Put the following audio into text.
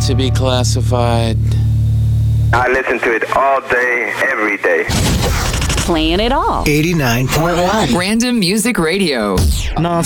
to be classified? I listen to it all day, every day. Playing it all. 89.1. Random Music Radio. Non